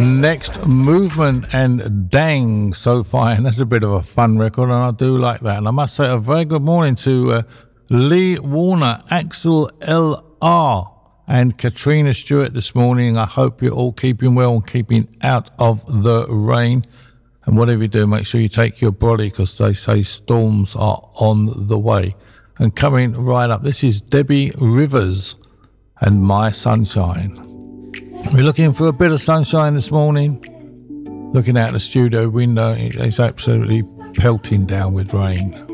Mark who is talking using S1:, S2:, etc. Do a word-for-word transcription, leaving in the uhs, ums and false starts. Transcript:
S1: Next, Movement and Dang, So Fine. That's a bit of a fun record, and I do like that. And I must say a very good morning to uh, Lee Warner, Axel L R, and Katrina Stewart this morning. I hope you're all keeping well and keeping out of the rain. And whatever you do, make sure you take your body, because they say storms are on the way. And coming right up, this is Debbie Rivers and My Sunshine. We're looking for a bit of sunshine this morning. Looking out the studio window, it's absolutely pelting down with rain.